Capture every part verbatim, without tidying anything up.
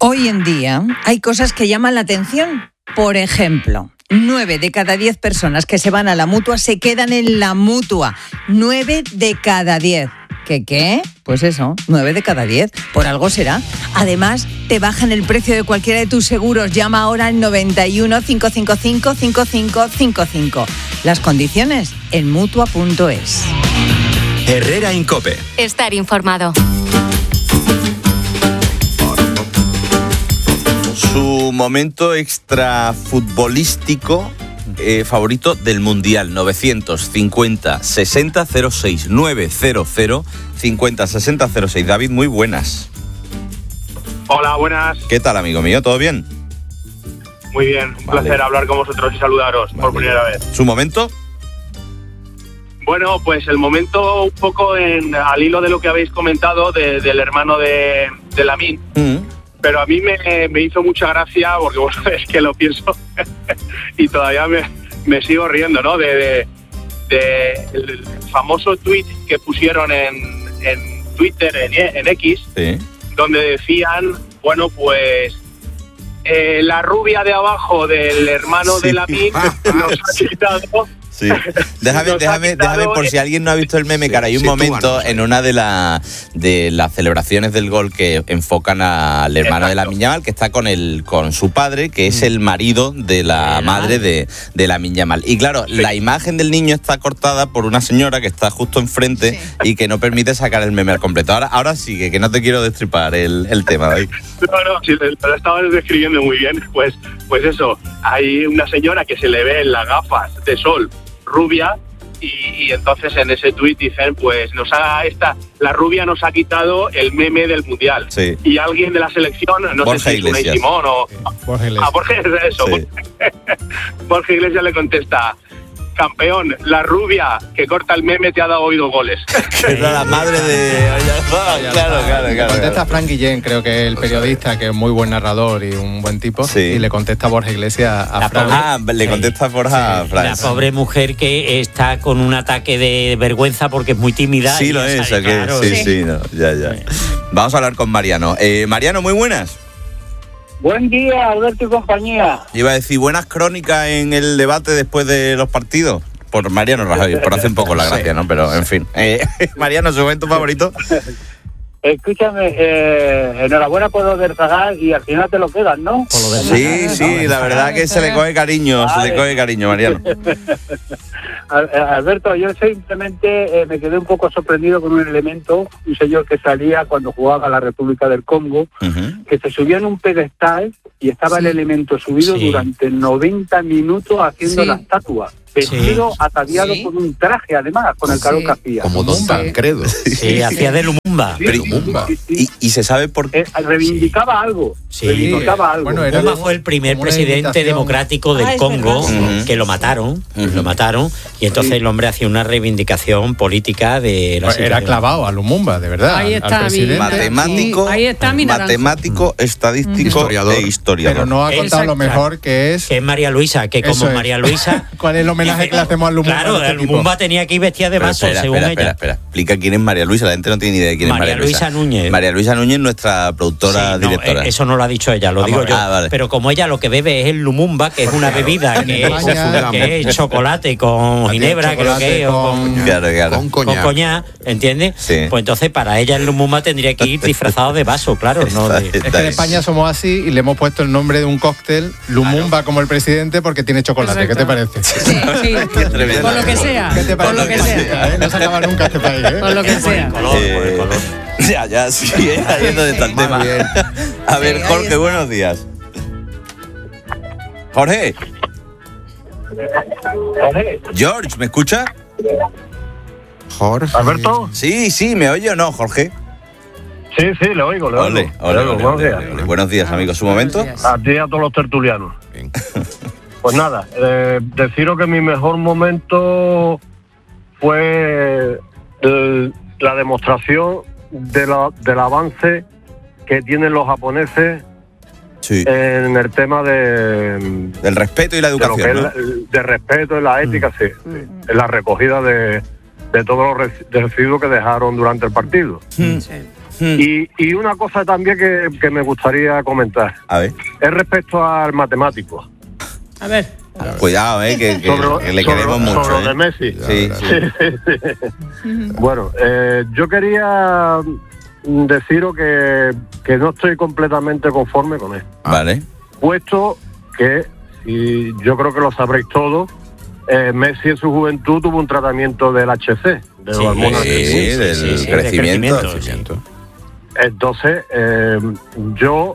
Hoy en día hay cosas que llaman la atención. Por ejemplo, nueve de cada diez personas que se van a la Mutua se quedan en la Mutua. Nueve de cada diez. ¿Qué qué? Pues eso, nueve de cada diez. Por algo será. Además, te bajan el precio de cualquiera de tus seguros. Llama ahora al noventa y uno, cinco cinco cinco, cinco cinco cinco cinco. Las condiciones en mutua punto es. Herrera en COPE. Estar informado. Su momento extrafutbolístico eh, favorito del Mundial, novecientos cincuenta sesenta cero seis, novecientos cincuenta sesenta cero seis. David, muy buenas. Hola, buenas. ¿Qué tal, amigo mío? ¿Todo bien? Muy bien, un Vale. placer hablar con vosotros y saludaros Vale. por primera vez. ¿Su momento? Bueno, pues el momento un poco en, al hilo de lo que habéis comentado de, del hermano de, de Lamine. Mm. Pero a mí me, me hizo mucha gracia, porque vos sabés que lo pienso y todavía me, me sigo riendo, ¿no? De, de, de el famoso tuit que pusieron en, en Twitter, en, en X, Sí. donde decían, bueno, pues eh, la rubia de abajo del hermano Sí. de Lamine nos ha quitado... Sí. Déjame, Nos ha déjame, quitado déjame, por si alguien no ha visto el meme, que ahora hay un momento en una de, la, de las celebraciones del gol que enfocan al hermano de Lamine Yamal, que está con el con su padre, que es el marido de la madre de, de Lamine Yamal. Y claro, la imagen del niño está cortada por una señora que está justo enfrente, sí, y que no permite sacar el meme al completo. Ahora, ahora sigue, que no te quiero destripar el, el tema, David. No, no, si lo estabas describiendo muy bien, pues, pues eso, hay una señora que se le ve en las gafas de sol rubia y, y entonces en ese tuit dicen, pues nos ha esta la rubia nos ha quitado el meme del mundial. Sí. Y alguien de la selección, no Borja sé si es Unai Iglesias. Simón o Sí, Borja Iglesias. a Borja eso, Sí. Borja Iglesias le contesta: campeón, la rubia que corta el meme te ha dado oído goles. Que era la madre de... Claro, claro, claro, Le contesta claro. Frank Guillén, creo que es el periodista, que es muy buen narrador y un buen tipo, Sí. y le contesta Borja Iglesias a La Frank. pobre- Ah, le contesta Borja Sí. Franz. La pobre mujer que está con un ataque de vergüenza porque es muy tímida. Sí, y lo ya es, sale, ¿o qué? claro, sí, sí, no, ya, ya. Vamos a hablar con Mariano. Eh, Mariano, muy buenas. Buen día, Alberto y compañía. Iba a decir buenas crónicas en el debate después de los partidos. Por Mariano Rajoy, por hacer un poco la gracia, ¿no? Pero, en fin. Eh, Mariano, ¿su momento favorito? Escúchame, eh, enhorabuena por lo del Zagal y al final te lo quedas, ¿no? Por lo del Sí, sí, la verdad que se le coge cariño, se le Vale. coge cariño, Mariano. Al- eh, Alberto, yo simplemente eh, me quedé un poco sorprendido con un elemento, un señor que salía cuando jugaba la República del Congo, Ujú. que se subía en un pedestal y estaba el elemento subido Sí. durante noventa minutos haciendo Sí. la estatua. Vestido, Sí. ataviado Sí. con un traje, además, con el calor Sí. que hacía. Como Don Sí. Tancredo. Sí, hacía de Lumumba. Sí, Pero- sí, sí, sí. Y, y se sabe por qué. Eh, reivindicaba algo. Sí. Reivindicaba algo. Bueno, era Lumumba como- fue el primer como una presidente imitación. democrático del Ah, es Congo, verdad, sí. que lo mataron, Ujú. lo mataron, y entonces Sí. el hombre hacía una reivindicación política de la Era situación. clavado a Lumumba, de verdad. Ahí al- está al mi- presidente. Matemático, Sí, ahí está mi naranjo. matemático, estadístico Historiador. e historiador. Pero no ha contado lo Exacto. mejor que es. Que es María Luisa, que como Eso es. María Luisa... ¿Cuál es el homenaje que le hacemos a Lumumba? Claro, de este tipo? Lumumba tenía que ir vestida de Pero vaso, espera, según espera, ella. espera, espera. Explica quién es María Luisa. La gente no tiene ni idea de quién María es María Luisa. Luisa Núñez. María Luisa Núñez, nuestra productora, Sí, no, directora. eh, eso no lo ha dicho ella, lo Vamos digo a ver. yo. Ah, vale. Pero como ella lo que bebe es el Lumumba, que es una bebida que, es, España- que es chocolate con ginebra, creo que es, o con, Claro, claro. Con con coñac. coñac, ¿entiendes? Sí. Pues entonces para ella el Lumumba tendría que ir disfrazado de vaso, claro. No de- Está- Es que en España somos así y le hemos puesto el nombre de un cóctel, Lumumba como el presidente, porque tiene chocolate. ¿Qué te parece? Sí, sí. Qué tremendo. Por lo que sea. ¿Qué te Por parece? lo que sea. ¿Eh? No se acaba nunca este país, ¿eh? Por lo que sea. color, por el color. Ya, ya, sí, eh, ahí es donde está el Más tema. bien. A ver, Sí, ahí Jorge, está. buenos días. Jorge, George, ¿me escucha? Jorge. Alberto, Sí, sí, ¿me oye o no, Jorge? sí, sí, le oigo, le oigo. Ole, ole, Le oigo, ole, buenos ole, días. ole. Buenos días, amigo. ¿Su momento? Buenos días. A ti y a todos los tertulianos. Bien. Pues nada, eh, deciros que mi mejor momento fue el- la demostración de la- del avance que tienen los japoneses Sí. en el tema de, Del respeto y la de lo que educación, es ¿no? la- de respeto y la ética, sí, sí, en la recogida de, de todos los res- residuos que dejaron durante el partido. Mm. Sí. Hmm. Y, y una cosa también que, que me gustaría comentar. A ver. Es respecto al matemático. A ver. Cuidado, eh, que, que, sobre, que le sobre, queremos sobre mucho. lo eh. de Messi. Sí, sí. Bueno, eh, yo quería deciros que, que no estoy completamente conforme con él. Vale. Puesto que, y yo creo que lo sabréis todos, eh, Messi en su juventud tuvo un tratamiento del H C, de Sí, hormonas Sí, del sí, del sí, sí, de crecimiento. crecimiento, Entonces, eh, yo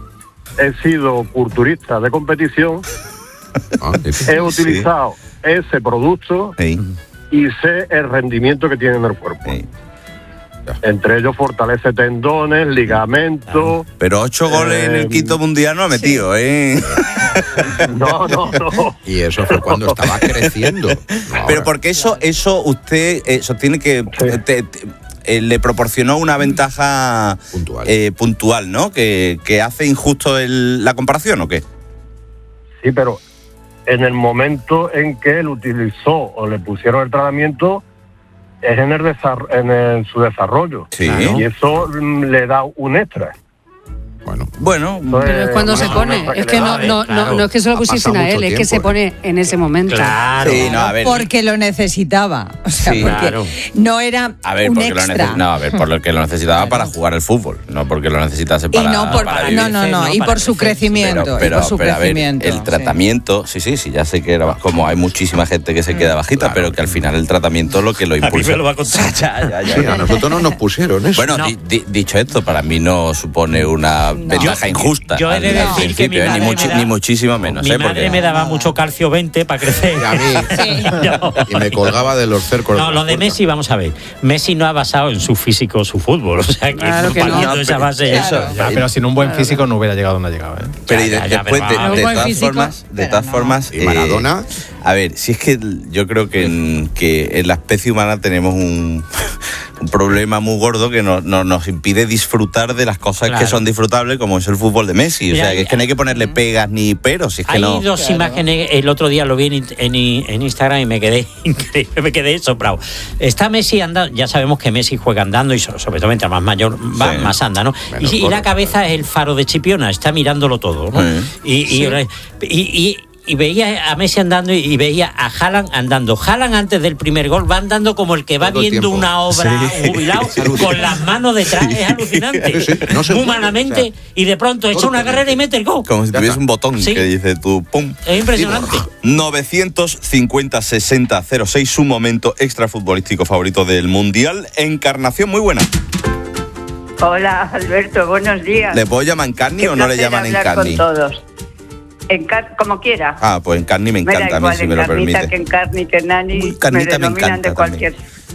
he sido culturista de competición, Ah, he utilizado ese producto Sí, y sé el rendimiento que tiene en el cuerpo. sí. Entre ellos fortalece tendones, ligamentos. Pero ocho goles en el Eh, quinto mundial no ha metido, ¿eh? No, no, no. Y eso fue cuando estaba creciendo. No Pero ahora. porque eso, eso usted eh, sostiene que Sí. te- te- eh, le proporcionó una ventaja Puntual. eh, puntual, ¿no? Que, que hace injusto el- la comparación, ¿o qué? Sí, pero en el momento en que él utilizó o le pusieron el tratamiento, es en, el desar- en, el- su desarrollo. Sí. Claro. Y eso mm, le da un extra. Bueno, Bueno, Entonces, Pero es cuando se una pone, extra es le que da. no, no, claro. no, no es que se lo Ha pusiesen pasado a él, mucho es que tiempo, se ¿eh? pone en ese momento. Claro. sí, no, a ver. Porque lo necesitaba. O sea, Sí. porque Claro. no era A ver, un porque lo extra. necesitaba, no, a ver, por lo que lo necesitaba para jugar al fútbol, no porque lo necesitase Y para, no por, para no, vivir. no, no, ¿no? y Para por su crecer, sí. crecimiento, Pero, y por su pero, a ver, crecimiento. el sí. tratamiento, sí, sí, sí, ya sé que era como hay muchísima gente que se queda bajita, Claro. pero que al final el tratamiento lo que lo A mí impulsa. me lo va a contar. Ya, ya, ya, sí, ya. a nosotros no nos pusieron eso. Bueno, No. di- di- dicho esto, para mí no supone una ventaja Yo- injusta. yo he al, de al decir que mi principio, eh, ni, madre muchi- me da- ni muchísimo menos. Mi ¿eh? madre Porque- me daba mucho calcio veinte para crecer. Y a mí. Yo- Y me colgaba de los cercos. No, lo de Messi, vamos a ver. Messi no ha basado en su físico su fútbol. O sea, que Claro que no. partiendo de No, esa pero- base. eso, Ah, pero sin un buen físico no hubiera llegado donde ha llegado. ¿eh? Pero y de- Ya, ya, después, pero de, va. de Un buen todas físico, formas, de pero todas no. formas, Y Maradona. a ver, si es que yo creo que en, que en la especie humana tenemos un, un problema muy gordo que no, no- nos impide disfrutar de las cosas Claro. que son disfrutables, como es el fútbol de Messi. O Mira, sea, que es que no hay que ponerle pegas ni peros, si es que Hay no. dos imágenes, el otro día lo vi en, en- en Instagram y me quedé increíble, me quedé sobrado. Está Messi andando, ya sabemos que Messi juega andando y so- sobre todo mientras más mayor va, Sí. más anda, ¿no? Menos Y, y corre, la cabeza es el faro de Chipiona, está mirándolo todo, ¿no? Sí. Y, y, y- y- y veía a Messi andando y, y veía a Haaland andando. Haaland antes del primer gol va andando como el que va Todo el viendo tiempo. una obra Sí. jubilado Es alucinante. con las manos detrás, es alucinante. Sí, sí, no se mueve, Humanamente, o sea, y de pronto echa una torpemente. carrera y mete el gol. Como si Ya tuviese está. un botón Sí. que dice tú, ¡pum! Es impresionante. novecientos cincuenta sesenta cero seis, su momento extra futbolístico favorito del Mundial. Encarnación muy buena. Hola, Alberto, buenos días. ¿Le puedo llamar Encarni Qué o no le placer llaman hablar Encarni? con todos. Encar como quiera. Ah, pues Encarni me me da encanta a mí, igual, si me lo encarnita, permite. que encarni, que nani, Uy, me carnita me denominan encanta de cualquier...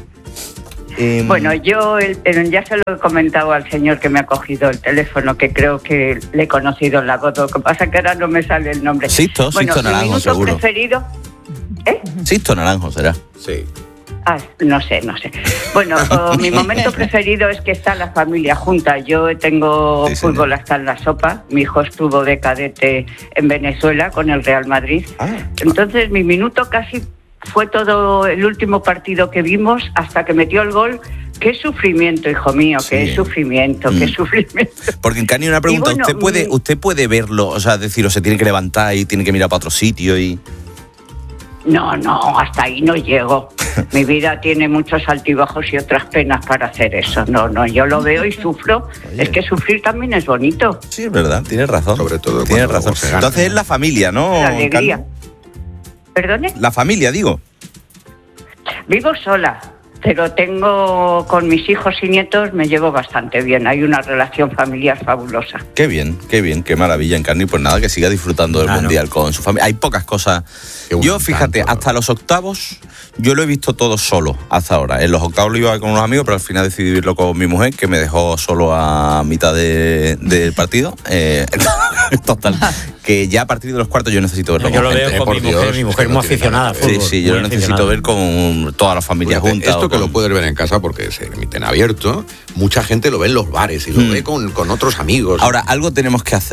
Eh, Bueno, yo el- el- ya se lo he comentado al señor que me ha cogido el teléfono, que creo que le he conocido la voz, lo que pasa es que ahora no me sale el nombre. Sisto, bueno, Sisto mi Naranjo, minuto seguro. preferido... ¿Eh? Sisto Naranjo será. Sí. Ah, no sé, no sé. Bueno, o, mi momento preferido es que está la familia junta. Yo tengo Sí, señor. fútbol hasta en la sopa. Mi hijo estuvo de cadete en Venezuela con el Real Madrid. Ah. Entonces mi minuto casi fue todo el último partido que vimos hasta que metió el gol. Qué sufrimiento, hijo mío, Sí. qué sufrimiento, Mm. qué sufrimiento. Porque Encarni, una pregunta, Y bueno, ¿usted puede mm, usted puede verlo? O sea, decir, o se tiene que levantar y tiene que mirar para otro sitio y... No, no, hasta ahí no llego. Mi vida tiene muchos altibajos y otras penas para hacer eso. No, no, yo lo veo y sufro. Oye. Es que sufrir también es bonito. Sí, es verdad, tienes razón. Sobre todo Tienes cuando razón. se gana. Entonces es la familia, ¿no? La alegría. Encarni? ¿Perdone? La familia, digo. Vivo sola, pero tengo con mis hijos y nietos, me llevo bastante bien. Hay una relación familiar fabulosa. Qué bien, qué bien, qué maravilla, Encarni. Pues nada, que siga disfrutando del Claro. Mundial con su familia. Hay pocas cosas. Qué buen Yo, fíjate, tanto. hasta los octavos, yo lo he visto todo solo hasta ahora. En los octavos lo iba con unos amigos, pero al final decidí vivirlo con mi mujer, que me dejó solo a mitad de- del partido. Eh, total, que ya a partir de los cuartos yo necesito verlo Yo con lo gente. veo con por mi Dios, mujer, mi es mujer que muy no tiene aficionada nada al que ver. Sí, fútbol. sí, yo muy lo necesito aficionada. ver con toda la familia Fíjate, junta. esto o que lo con- puedes ver en casa porque se emite en abierto, mucha gente lo ve en los bares y lo Hmm. ve con, con otros amigos. Ahora, algo tenemos que hacer.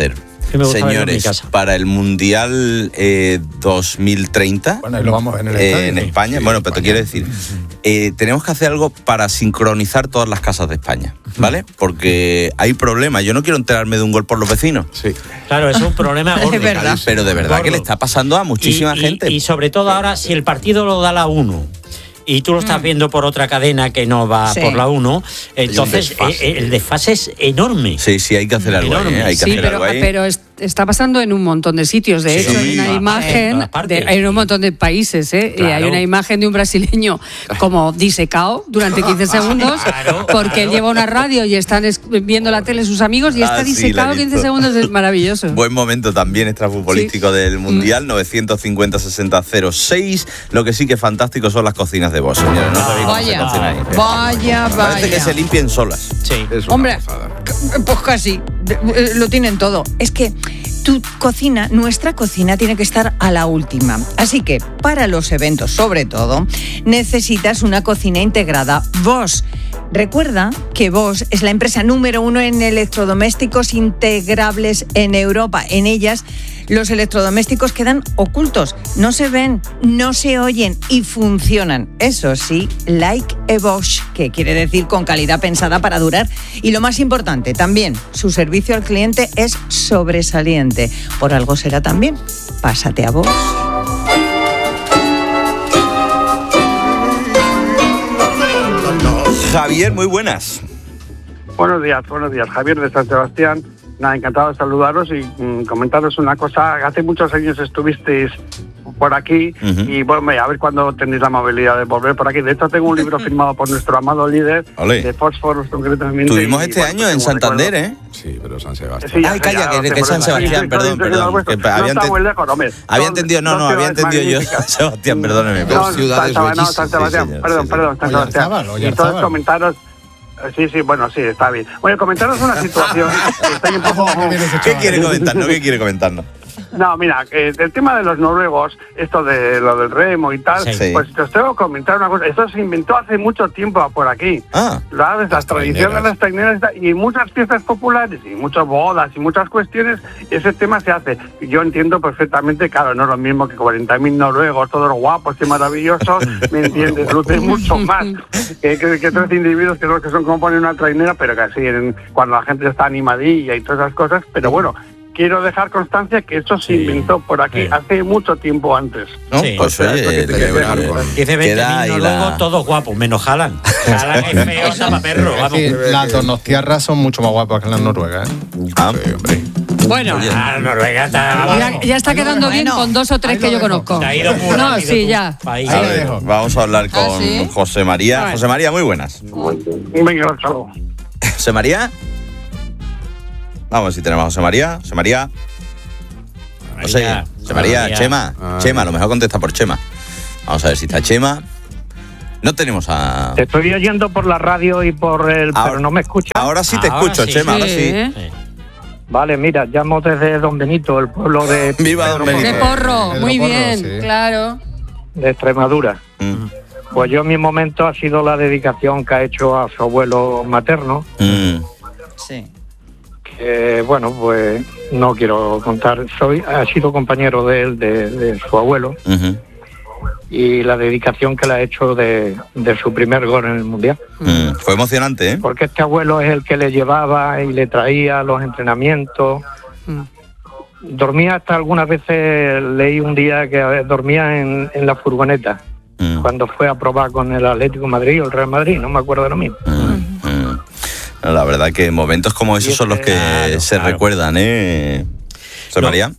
Que me gusta verlo en mi Señores, casa. para el Mundial eh, dos mil treinta, Bueno, ahí lo vamos en el eh, estadio. en España, Sí, bueno, pero te España. quiero decir, eh, tenemos que hacer algo para sincronizar todas las casas de España, ¿vale? Porque hay problemas. Yo no quiero enterarme de un gol por los vecinos. Sí. Claro, es un problema gordo. Es verdad. Pero de verdad que le está pasando a muchísima Y- y- gente. Y sobre todo ahora, si el partido lo da la uno y tú lo estás viendo por otra cadena que no va Sí. por la uno, entonces desfase. eh, el desfase es enorme. Sí, sí, hay que hacer algo ahí, Enorme. ¿eh? Hay que Sí, hacer pero, algo ahí. pero es- está pasando en un montón de sitios. De Sí, hecho, hay una en imagen, todas partes. de, en un montón de países, ¿eh? Claro. Y hay una imagen de un brasileño como disecado durante quince segundos, Claro, porque claro. él lleva una radio y están es- viendo la tele sus amigos y Ah, está sí, la he disecado visto. quince segundos. Es maravilloso. Buen momento también extrafutbolístico del Mundial, novecientos cincuenta sesenta cero seis. Lo que sí que es fantástico son las cocinas de vos, señores. No sabéis cómo se Vaya, cocina ahí. vaya, Parece que vaya. se limpien solas. Sí. Es una Hombre, gozada. pues casi, de- eh, lo tienen todo. Es que tu cocina, nuestra cocina, tiene que estar a la última. Así que para los eventos, sobre todo, necesitas una cocina integrada Bosch. Recuerda que Bosch es la empresa número uno en electrodomésticos integrables en Europa. En ellas, los electrodomésticos quedan ocultos, no se ven, no se oyen y funcionan. Eso sí, like a Bosch, que quiere decir con calidad pensada para durar. Y lo más importante, también, su servicio al cliente es sobresaliente. Por algo será también. Pásate a Bosch. Javier, muy buenas. Buenos días, buenos días. Javier de San Sebastián. Nada, encantado de saludaros y mm, comentaros una cosa. Hace muchos años estuvisteis por aquí Ujú. y bueno, a ver cuándo tenéis la amabilidad de volver por aquí. De hecho, tengo un libro firmado por nuestro amado líder Ole. de fósforos, concretamente. Tuvimos y, este bueno, año pues en tengo Santander, recuerdo. ¿eh? Sí, pero San Sebastián. Sí, ya Ay, sé, calla, ya que- lo sé, que es por San eso. Sebastián, Sí, perdón, sí, sí, perdón, sí, vuestro. que había No está enten- muy lejos, hombre. Había Son entendido, no, dos no, había ciudades entendido yo magníficas. San Sebastián, perdóneme. Dos No, ciudades San, no, San bellísimas. Sebastián, Sí, señor, perdón, sí, perdón, San Oyarzábal, Sebastián. Y Oyarzábal. entonces comentaros. Sí, sí, bueno, sí, está bien. Bueno, comentaros una situación. Estoy un poco. ¿Qué quiere comentarnos? ¿Qué quiere comentarnos? No, mira, eh, el tema de los noruegos, esto de lo del remo y tal, Sí. pues os tengo que comentar una cosa. Esto se inventó hace mucho tiempo por aquí. Ah, ¿Sabes? Las tradiciones de las traineras y en muchas fiestas populares y muchas bodas y muchas cuestiones, ese tema se hace. Yo entiendo perfectamente, claro, no es lo mismo que cuarenta mil noruegos, todos guapos y maravillosos, ¿me entiendes? Lucen mucho más que, que, que tres individuos que son, que son como poner una trainera, pero que así, en- cuando la gente está animadilla y todas esas cosas, pero bueno. Quiero dejar constancia que eso se Sí. inventó por aquí Sí. hace mucho tiempo annes. ¿no? Sí. Pues O sea, es lo oye, que te celebrar eh, con- Dice queda ahí veinte mil la- noruegos, todos guapos, menos Haaland. Haaland es feo, hasta para perro, Es vamos. decir, las donostiarras son mucho más guapas que las noruegas, ¿eh? Ah, Sí, hombre. Bueno, Ah, Noruega está... ya, ya está quedando bien Bueno, con dos o tres ahí que lo yo dejo. conozco. Se ha ido muy No, rápido sí, tú. ya. Ahí. a Ahí lo ver, dejo. vamos a hablar ¿Ah, con sí? José María. Vale. José María, muy buenas. Venga, hasta luego. José María. Vamos a ver si tenemos a José María. José María. José, María, José María, María. Chema. Ay. Chema, a lo mejor contesta por Chema. Vamos a ver si está Chema. No tenemos a... Te estoy oyendo por la radio y por el... Ahora- pero no me escuchas. Ahora sí te Ahora escucho, sí. Chema, ahora Sí, sí. ¿eh? Sí. Vale, mira, llamo desde Don Benito, el pueblo de... Viva Don Benito. De porro, Pedro muy Porro, bien, sí. claro. de Extremadura. Mm, Pues yo mi momento ha sido la dedicación que ha hecho a su abuelo materno, mm. Sí. que bueno, pues no quiero contar, soy ha sido compañero de él, de, de su abuelo, Ujú. y la dedicación que le ha hecho de, de su primer gol en el Mundial. Mm. Fue emocionante, ¿eh? Porque este abuelo es el que le llevaba y le traía los entrenamientos. Mm. Dormía hasta algunas veces, leí un día que a ver, dormía en, en la furgoneta, Mm, cuando fue a probar con el Atlético de Madrid o el Real Madrid, no me acuerdo lo mismo. mm, mm. No, la verdad que momentos como esos son los que Claro, se claro. recuerdan, ¿eh? José No. María.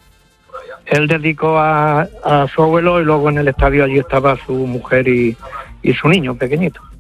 Él dedicó a, a su abuelo y luego en el estadio allí estaba su mujer y, y su niño pequeñito.